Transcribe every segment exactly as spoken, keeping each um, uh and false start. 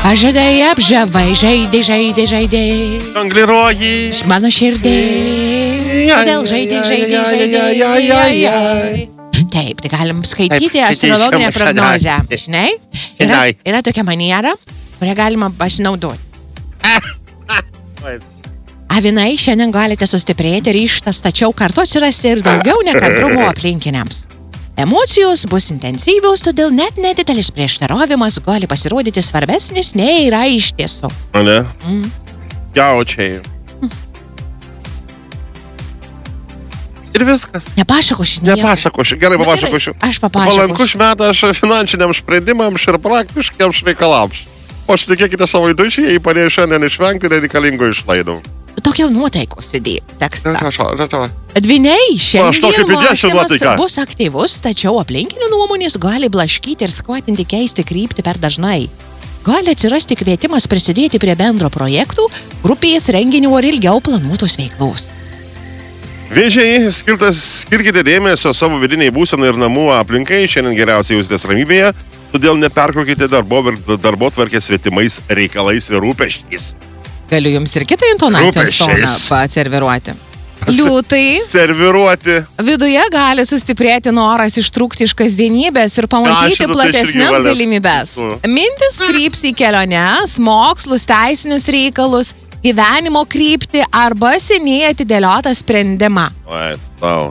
Pažadai apžavai, žaidė, žaidė, žaidė. Angliruoji. Mano širdė. Kodėl žaidė, žaidė, žaidė, žaidė. Taip, tai galim skaityti astrologinę prognozę. Žinai? Yra, yra tokia maniera, kurią galima pasinaudoti. Avinai, šiandien galite sustiprėti ryžtas, tačiau kartu atsirasti ir daugiau nekantrumo aplinkiniams. Emocijos bus intensyvios, todėl net nedidelis prieštaravimas gali pasirodyti svarbesnis nei yra iš tiesų. O ne? Mm. Jaučiai. Mm. Ir viskas. Nepasakošiu. Nieko. Nepasakošiu. Gerai, papasakosiu. Aš papasakosiu. Palankus metas finansiniams sprendimams ir praktiškiams reikalams. Pasitikėkite savo įdučiai, jei padėjo šiandien išvengti nereikalingų išlaidų. Tokia nuotaikos įdėti tekstą. Dviniai, šiandien mąstymas bus aktyvus, tačiau aplinkinių nuomonės gali blaškyti ir skatinti keisti kryptį per dažnai. Gali atsirasti kvietimas prisidėti prie bendro projektų, grupės renginių ar ilgiau planuotos veiklos. Vėžiai, skirtas, skirkite dėmesio savo vidiniai būsenai ir namų aplinkai, šiandien geriausiai jausitės ramybėje, todėl neperkrokite darbo, darbo tvarkės svetimais reikalais ir rūpesčiais. Galiu jums ir kitą intonacijos toną paserviruoti. Liūtai. Serviruoti. Viduje gali sustiprėti noras ištrūkti iš kasdienybės ir pamatyti platesnės galimybės. Mintis kryps į keliones, mokslus, teisinius reikalus, gyvenimo kryptį arba seniai atidėliotą sprendimą. Oi, tau.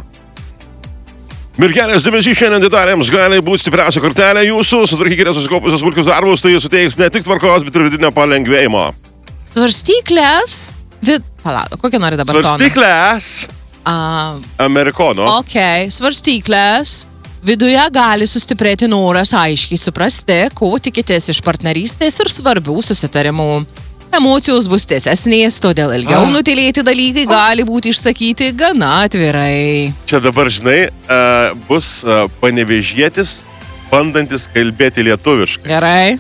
Mergelės dėmesys šiandien detalėms gali būti stipriausia kortelė jūsų. Sutvarkykite susikaupusius smulkius darbus, tai suteiks ne tik tvarkos, bet ir vidinio palengvėjimo. Svarstyklės. Vid... Palauk, kokią nori dabar toną? Svarstyklės. Uh, Amerikono. Ok, svarstyklės. Viduje gali sustiprėti noras aiškiai suprasti, ko tikitės iš partnerystės ir svarbių susitarimų. Emocijos bus tiesesnės, todėl ilgiau ah. nutilėti dalykai gali būti išsakyti gana atvirai. Čia dabar, žinai, uh, bus uh, panevėžietis, bandantis kalbėti lietuviškai. Gerai.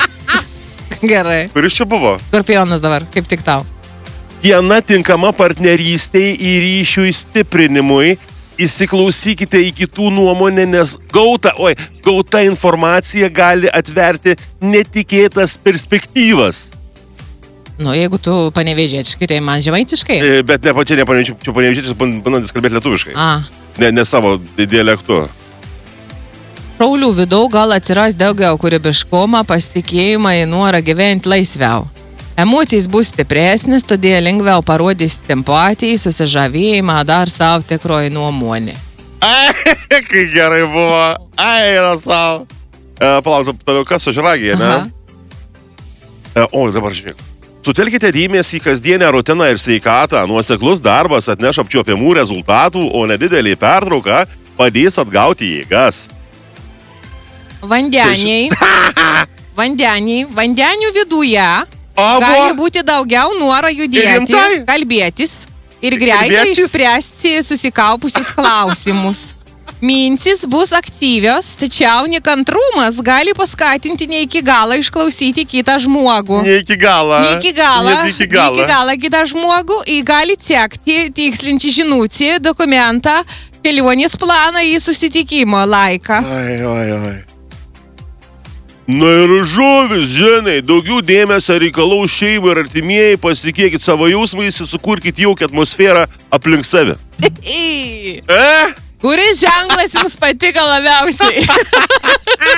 Gerai. Kuris čia buvo? Skorpionas dabar, kaip tik tau. Viena tinkama partnerystei ir ryšių stiprinimui. Įsiklausykite į kitų nuomonę, nes gauta, oi, gauta informacija gali atverti netikėtas perspektyvas. Nu, jeigu tu panevėžietiškai, tai man žemaitiškai. E, bet ne pačia, ne panevėžietis, bandantis kalbėti lietuviškai. A. Ne, ne savo dialektu. Šaulių vidau gal atsiras daugiau kūrybiškumą, pasitikėjimą į norą gyventi laisviau. Emocijos bus stipresnis, todėl lengviau parodys simpatiją, susižavėjimą, dar savo tikroji nuomonė. Ai, kai gerai buvo. Ai, yra savo. E, palauk, toliau kas sužragė, ne? E, o, dabar žiūrėk. Sutelkite dėmesį į kasdienę rutiną ir sveikatą. Nuoseklus darbas atneš apčiuopiamų rezultatų, o nedidelė pertrauka padės atgauti jėgas. Vandeniai, vandeniai, vandenių viduje gali būti daugiau noro judėti, kalbėtis ir greitai išspręsti susikaupusius klausimus. Mintis bus aktyvios, tačiau nekantrumas gali paskatinti ne iki galo išklausyti kitą žmogų. Ne iki galo. Ne iki galo. Ne iki galo. Ne iki galo kitą žmogų ir gali tekti tikslinti žinutį, dokumentą, kelionės planą į susitikimo laiką. Oi, oi, oi. Na ir žuvis, žinai, daugiau dėmesio reikalaus šeimai ir artimieji, pasitikėkit savo jausmais ir sukurkit jaukią atmosferą aplink save. E? Kuris ženklas jums patiko labiausiai?